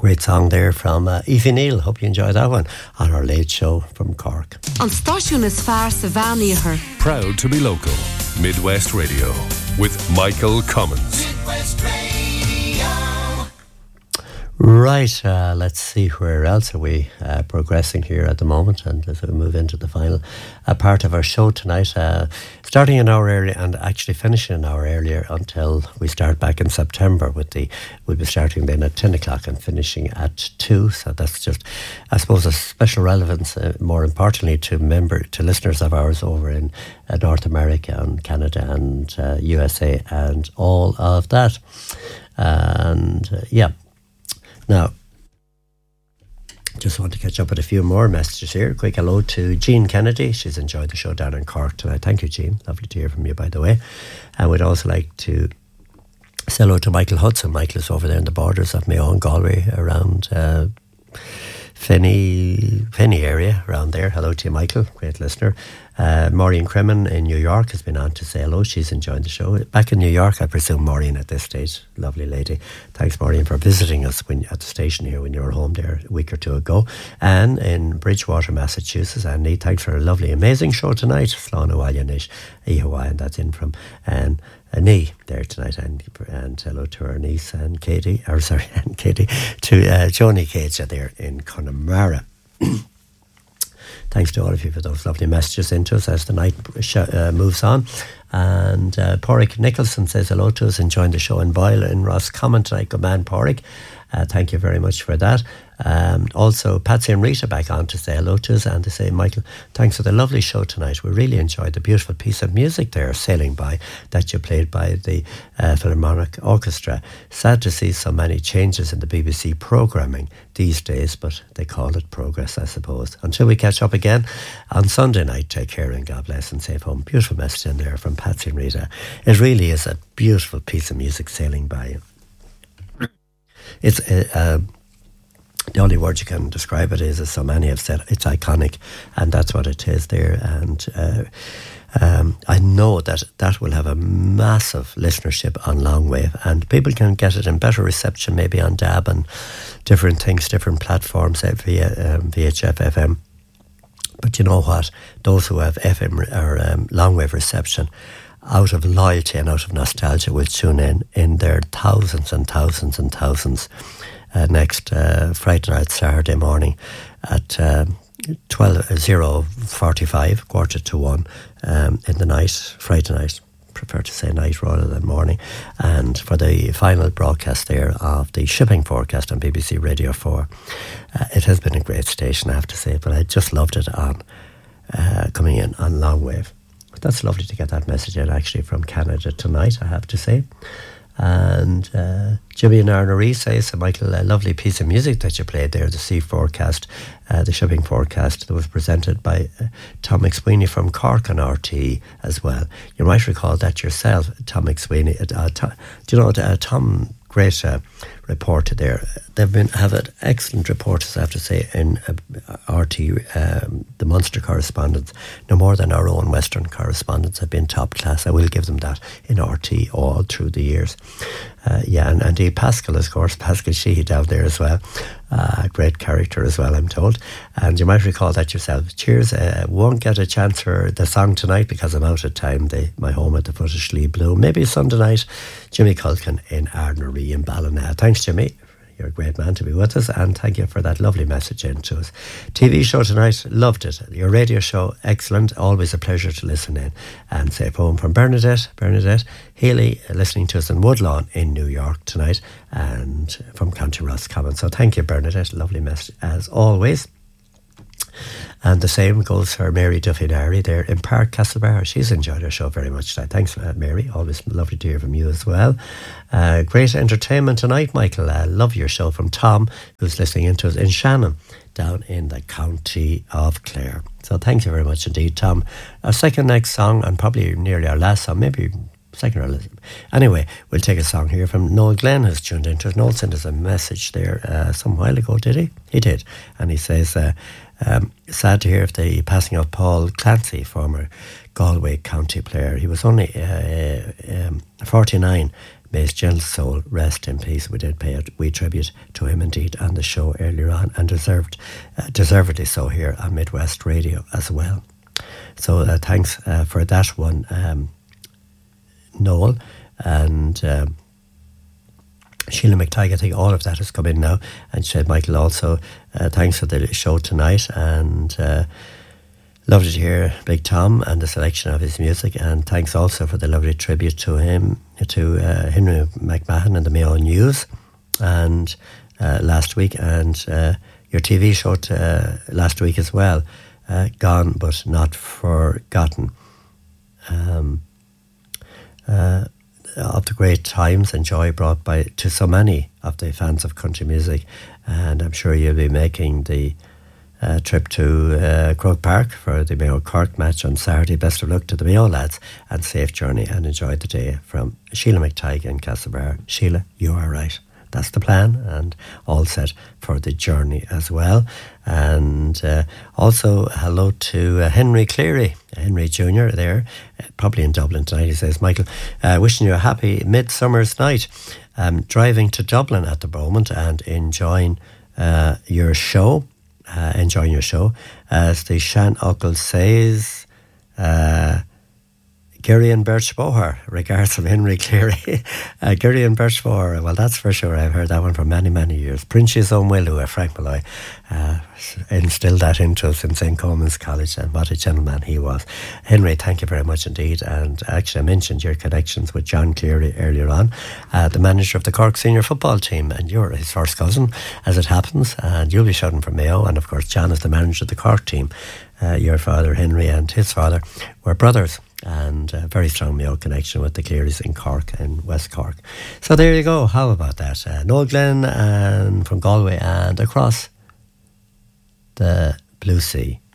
Great song there from Aoife Neal. Hope you enjoyed that one on our late show from Cork. On Stáisiún is fearr sa bhean. Proud to be local. Midwest Radio with Michael Cummins. Midwest Radio. Right, let's see where else are we progressing here at the moment, and as we move into the final part of our show tonight, starting an hour earlier and actually finishing an hour earlier until we start back in September we'll be starting then at 10 o'clock and finishing at 2, so that's just, I suppose, a special relevance, more importantly to listeners of ours over in North America and Canada and USA and all of that, and Now, just want to catch up with a few more messages here. Quick hello to Jean Kennedy. She's enjoyed the show down in Cork tonight. Thank you, Jean. Lovely to hear from you, by the way. And we'd also like to say hello to Michael Hudson. Michael is over there in the borders of Mayo and Galway, around Fenny area, around there. Hello to you, Michael. Great listener. Maureen Cremin in New York has been on to say hello. She's enjoying the show. Back in New York, I presume, Maureen, at this stage. Lovely lady. Thanks, Maureen, for visiting us at the station here when you were home there a week or two ago. Anne in Bridgewater, Massachusetts. Anne, thanks for a lovely, amazing show tonight. Slán Awalianish, and that's in from Anne. Annie there tonight, and hello to her niece and Katie, to Joni Cage there in Connemara. Thanks to all of you for those lovely messages into us as the night moves on. And Porrick Nicholson says hello to us, enjoying the show in Boyle in Roscommon tonight. Good man, Porrick. Thank you very much for that. Also, Patsy and Rita back on to say hello to us, and to say, Michael, thanks for the lovely show tonight. We really enjoyed the beautiful piece of music there, Sailing By, that you played by the Philharmonic Orchestra. Sad to see so many changes in the BBC programming these days, but they call it progress, I suppose. Until we catch up again on Sunday night, take care and God bless and safe home. Beautiful message in there from Patsy and Rita. It really is a beautiful piece of music, Sailing By. It's the only word you can describe it is, as so many have said, it's iconic, and that's what it is there. And I know that will have a massive listenership on Longwave, and people can get it in better reception maybe on DAB and different things, different platforms via VHF FM. But you know what? Those who have FM or Longwave reception, out of loyalty and out of nostalgia, will tune in their thousands and thousands and thousands next Friday night, Saturday morning at 0:45, 1:45 in the night, Friday night. Prefer to say night rather than morning, and for the final broadcast there of the shipping forecast on BBC Radio 4. It has been a great station, I have to say, but I just loved it on coming in on Longwave. That's lovely to get that message in actually from Canada tonight, I have to say. And Jimmy and Arnary says, Michael, a lovely piece of music that you played there, the sea forecast, the shipping forecast that was presented by Tom McSweeney from Cork on RTE as well. You might recall that yourself, Tom McSweeney. Do you know Tom? Great reporter there. They've had excellent reporters, I have to say, in RT. The Munster correspondents, no more than our own Western correspondents, have been top class. I will give them that in RT all through the years. And indeed Pascal, of course, Pascal Sheehy down there as well. Great character as well, I'm told. And you might recall that yourself. Cheers. Won't get a chance for the song tonight because I'm out of time. My home at the foot of Slee Blue. Maybe Sunday night, Jimmy Culkin in Ardnaree in Ballina. Thanks, Jimmy. You're a great man to be with us, and thank you for that lovely message in to us. TV show tonight, loved it. Your radio show, excellent. Always a pleasure to listen in. And safe home from Bernadette Healy, listening to us in Woodlawn in New York tonight, and from County Roscommon. So thank you, Bernadette. Lovely message as always. And the same goes for Mary Duffy-Nary there in Park Castlebar. She's enjoyed our show very much tonight. Thanks, Mary. Always lovely to hear from you as well. Great entertainment tonight, Michael. Love your show from Tom, who's listening into us in Shannon, down in the county of Clare. So thank you very much indeed, Tom. Our second next song, and probably nearly our last song, maybe second or last. Anyway, we'll take a song here from Noel Glenn, who's tuned into us. Noel sent us a message there some while ago, did he? He did. And he says, sad to hear of the passing of Paul Clancy, former Galway county player. He was only 49, may his gentle soul rest in peace. We did pay a wee tribute to him indeed on the show earlier on, and deservedly so here on Midwest Radio as well. So thanks for that one, Noel. And Sheila McTighe, I think all of that has come in now. And she said, Michael, also thanks for the show tonight, and lovely to hear Big Tom and the selection of his music, and thanks also for the lovely tribute to him, to Henry McMahon and the Mayo News and last week, and your TV show last week as well, Gone But Not Forgotten. Of the great times and joy brought to so many of the fans of country music, and I'm sure you'll be making the trip to Croke Park for the Mayo Cork match on Saturday. Best of luck to the Mayo lads, and safe journey, and enjoy the day. From Sheila McTighe in Castlebar. Sheila, you are right. That's the plan, and all set for the journey as well. And also hello to Henry Cleary, Henry Jr. there, probably in Dublin tonight. He says, Michael, wishing you a happy midsummer's night. Driving to Dublin at the moment and enjoying your show. As the Shan Uncle says, Gary and Birchbohar, regards from Henry Cleary. Gary and Birchbohar, well, that's for sure. I've heard that one for many, many years. Prince's own Willow, Frank Malloy, instilled that into us in St. Coleman's College, and what a gentleman he was. Henry, thank you very much indeed. And actually, I mentioned your connections with John Cleary earlier on, the manager of the Cork senior football team, and you're his first cousin, as it happens, and you'll be shouting for Mayo. And of course, John is the manager of the Cork team. Your father, Henry, and his father were brothers, and a very strong Mayo connection with the Clearys in Cork and West Cork. So there you go. How about that? Noel Glenn and from Galway and across the blue sea.